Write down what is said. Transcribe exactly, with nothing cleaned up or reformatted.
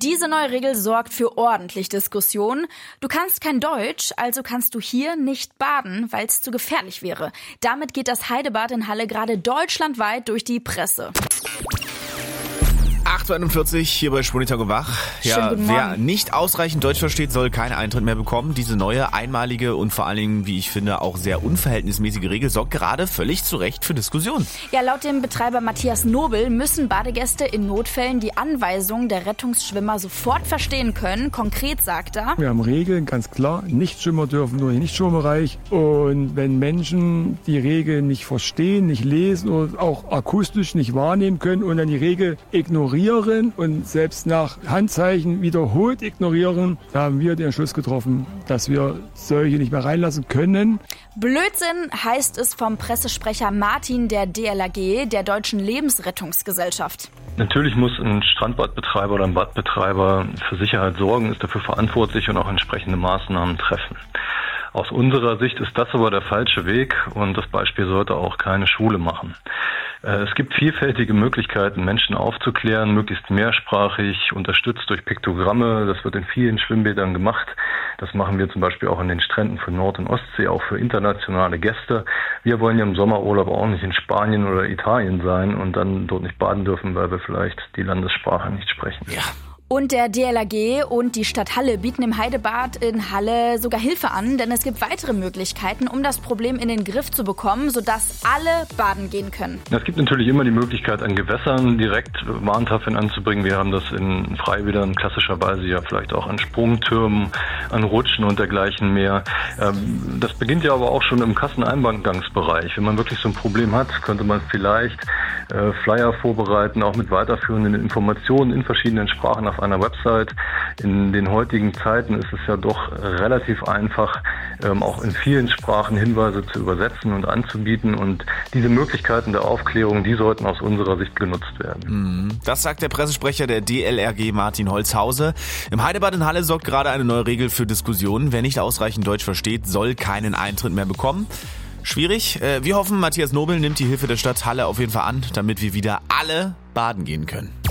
Diese neue Regel sorgt für ordentlich Diskussion. Du kannst kein Deutsch, also kannst du hier nicht baden, weil es zu gefährlich wäre. Damit geht das Heidebad in Halle gerade deutschlandweit durch die Presse. acht Uhr einundvierzig hier bei Spunitak und Wach. Ja, wer nicht ausreichend Deutsch versteht, soll keinen Eintritt mehr bekommen. Diese neue, einmalige und vor allen Dingen, wie ich finde, auch sehr unverhältnismäßige Regel sorgt gerade völlig zu Recht für Diskussionen. Ja, laut dem Betreiber Matthias Nobel müssen Badegäste in Notfällen die Anweisungen der Rettungsschwimmer sofort verstehen können. Konkret sagt er: Wir haben Regeln, ganz klar. Nichtschwimmer dürfen nur in den Nichtschwimmbereich. Und wenn Menschen die Regeln nicht verstehen, nicht lesen oder auch akustisch nicht wahrnehmen können und dann die Regel ignorieren und selbst nach Handzeichen wiederholt ignorieren, da haben wir den Entschluss getroffen, dass wir solche nicht mehr reinlassen können. Blödsinn heißt es vom Pressesprecher Martin der D L R G, der Deutschen Lebensrettungsgesellschaft. Natürlich muss ein Strandbadbetreiber oder ein Badbetreiber für Sicherheit sorgen, ist dafür verantwortlich und auch entsprechende Maßnahmen treffen. Aus unserer Sicht ist das aber der falsche Weg und das Beispiel sollte auch keine Schule machen. Es gibt vielfältige Möglichkeiten, Menschen aufzuklären, möglichst mehrsprachig, unterstützt durch Piktogramme. Das wird in vielen Schwimmbädern gemacht. Das machen wir zum Beispiel auch an den Stränden von Nord- und Ostsee, auch für internationale Gäste. Wir wollen ja im Sommerurlaub auch nicht in Spanien oder Italien sein und dann dort nicht baden dürfen, weil wir vielleicht die Landessprache nicht sprechen. Ja. Und der D L R G und die Stadt Halle bieten im Heidebad in Halle sogar Hilfe an, denn es gibt weitere Möglichkeiten, um das Problem in den Griff zu bekommen, sodass alle baden gehen können. Es gibt natürlich immer die Möglichkeit, an Gewässern direkt Warntafeln anzubringen. Wir haben das in Freibädern klassischerweise ja vielleicht auch an Sprungtürmen, an Rutschen und dergleichen mehr. Das beginnt ja aber auch schon im Kasseneingangsbereich. Wenn man wirklich so ein Problem hat, könnte man vielleicht Flyer vorbereiten, auch mit weiterführenden Informationen in verschiedenen Sprachen auf einer Website. In den heutigen Zeiten ist es ja doch relativ einfach, ähm, auch in vielen Sprachen Hinweise zu übersetzen und anzubieten. Und diese Möglichkeiten der Aufklärung, die sollten aus unserer Sicht genutzt werden. Das sagt der Pressesprecher der D L R G, Martin Holzhause. Im Heidebad in Halle sorgt gerade eine neue Regel für Diskussionen. Wer nicht ausreichend Deutsch versteht, soll keinen Eintritt mehr bekommen. Schwierig. Wir hoffen, Matthias Nobel nimmt die Hilfe der Stadt Halle auf jeden Fall an, damit wir wieder alle baden gehen können.